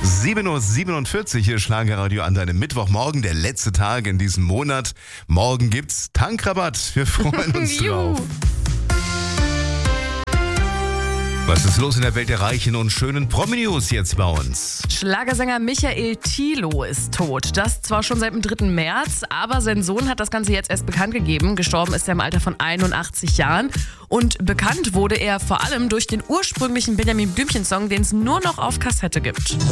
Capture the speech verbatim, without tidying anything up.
sieben Uhr siebenundvierzig, hier Schlagerradio an deinem Mittwochmorgen, der letzte Tag in diesem Monat. Morgen gibt's Tankrabatt, wir freuen uns drauf. Was ist los in der Welt der reichen und schönen Promi-News jetzt bei uns? Schlagersänger Michael Thiele ist tot. Das zwar schon seit dem dritten März, aber sein Sohn hat das Ganze jetzt erst bekannt gegeben. Gestorben ist er im Alter von einundachtzig Jahren. Und bekannt wurde er vor allem durch den ursprünglichen Benjamin Blümchen-Song, den es nur noch auf Kassette gibt.